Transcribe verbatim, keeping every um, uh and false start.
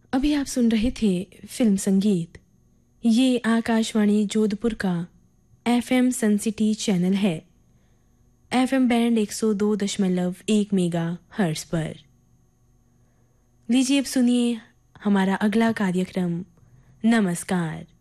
अभी आप सुन रहे थे फिल्म संगीत। ये आकाशवाणी जोधपुर का एफएम सन सिटी चैनल है। एफएम बैंड एक सौ दो दशमलव एक मेगा हर्ट्ज पर। लीजिए अब सुनिए हमारा अगला कार्यक्रम। नमस्कार।